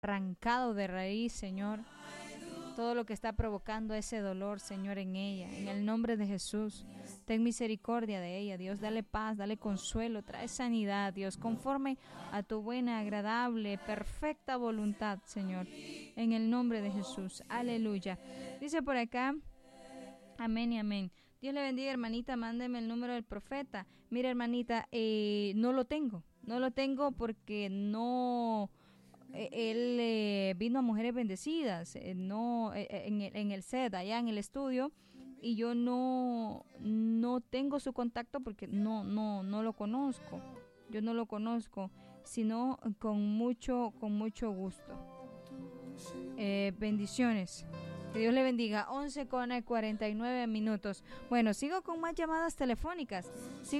arrancado de raíz, Señor, todo lo que está provocando ese dolor, Señor, en ella. En el nombre de Jesús, ten misericordia de ella, Dios. Dale paz, dale consuelo, trae sanidad, Dios, conforme a tu buena, agradable, perfecta voluntad, Señor. En el nombre de Jesús. Aleluya. Dice por acá, amén y amén. Dios le bendiga, hermanita, mándeme el número del profeta. Mira, hermanita, no lo tengo porque no... Él vino a Mujeres Bendecidas, no en el set, allá en el estudio, y yo no tengo su contacto porque no lo conozco. Yo no lo conozco, sino con mucho gusto. Bendiciones. Que Dios le bendiga. 11:49. Bueno, sigo con más llamadas telefónicas.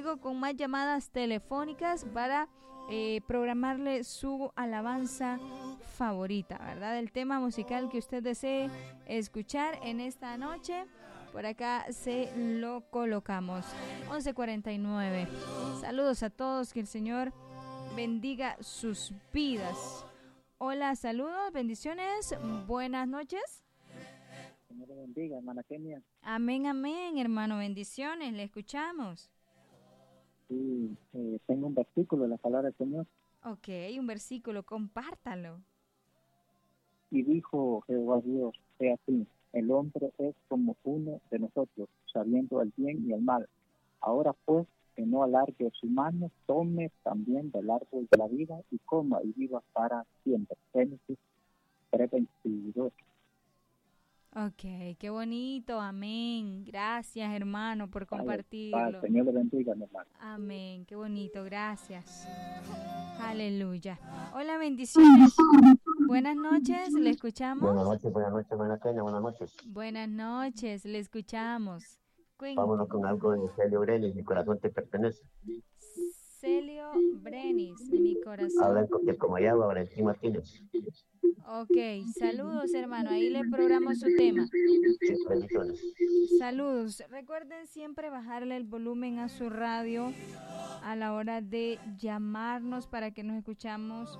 Para programarle su alabanza favorita, ¿verdad? El tema musical que usted desee escuchar en esta noche. Por acá se lo colocamos. 11:49. Saludos a todos. Que el Señor bendiga sus vidas. Hola, saludos, bendiciones. Buenas noches. Señor le bendiga, hermana Kenia. Amén, amén, hermano, bendiciones, le escuchamos. Sí, tengo un versículo de la palabra del Señor. Ok, un versículo, compártalo. Y dijo Jehová Dios, he así, el hombre es como uno de nosotros, sabiendo el bien y el mal. Ahora pues, que no alargue su mano, tome también del árbol de la vida y coma y viva para siempre. Génesis 3:22. Ok, qué bonito, amén. Gracias, hermano, por compartirlo. Señor le bendiga, mi hermano. Amén, qué bonito, gracias. Aleluya. Hola, bendiciones. Buenas noches, le escuchamos. Buenas noches, hermana Kenia, buenas noches. Buenas noches, le escuchamos. Vámonos con algo de Celio Brenis, Mi corazón te pertenece. Celio Brenis, Mi corazón. Hablan como allá, Valentín Martínez. Ok, saludos, hermano. Ahí le programo su tema. Sí, bendiciones. Saludos. Recuerden siempre bajarle el volumen a su radio a la hora de llamarnos para que nos escuchemos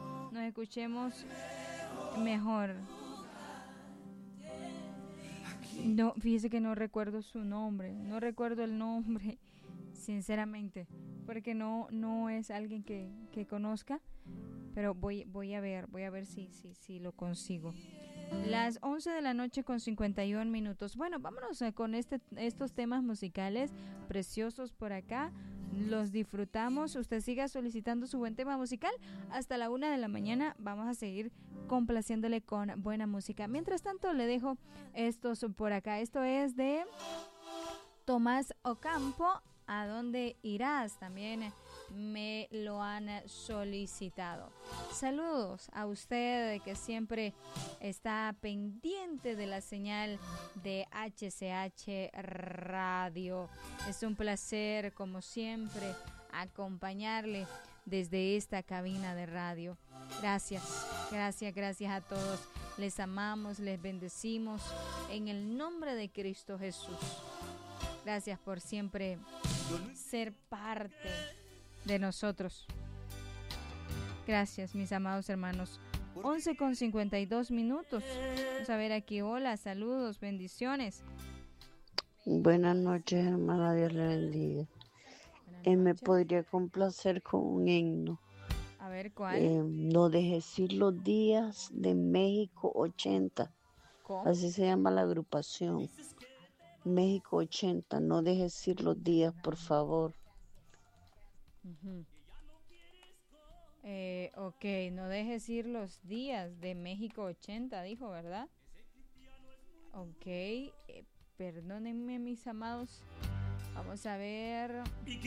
mejor. No, fíjese que no recuerdo su nombre. No recuerdo el nombre, sinceramente, porque no es alguien que conozca. Pero voy a ver si lo consigo. Las 11:51. Bueno, vámonos con estos temas musicales preciosos por acá. Los disfrutamos. Usted siga solicitando su buen tema musical. Hasta la 1:00 a.m. vamos a seguir complaciéndole con buena música. Mientras tanto, le dejo estos por acá. Esto es de Tomás Ocampo. ¿A dónde irás? También me lo han solicitado. Saludos a usted que siempre está pendiente de la señal de HCH Radio. Es un placer, como siempre, acompañarle desde esta cabina de radio. Gracias a todos. Les amamos, les bendecimos en el nombre de Cristo Jesús. Gracias por siempre ser parte de nosotros. Gracias, mis amados hermanos. 11:52. Vamos a ver aquí. Hola, saludos, bendiciones. Buenas noches, hermana. Dios le bendiga. Me podría complacer con un himno. A ver, ¿cuál? No dejes ir los días de México 80. ¿Cómo? Así se llama la agrupación. México 80, no dejes ir los días, por favor. Ok, no dejes ir los días de México 80, dijo, ¿verdad? Ok, perdónenme, mis amados. Vamos a ver.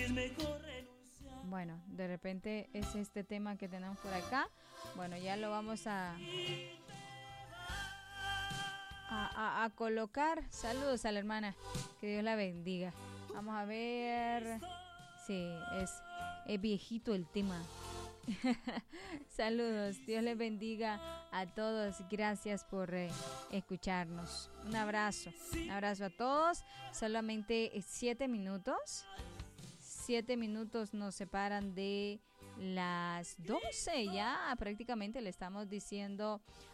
Bueno, de repente es este tema que tenemos por acá. Bueno, ya lo vamos a colocar. Saludos a la hermana, que Dios la bendiga. Vamos a ver. Sí, es viejito el tema. Saludos, Dios les bendiga a todos. Gracias por escucharnos. Un abrazo a todos. Solamente 7 minutos. 7 minutos nos separan de las 12 ya, prácticamente le estamos diciendo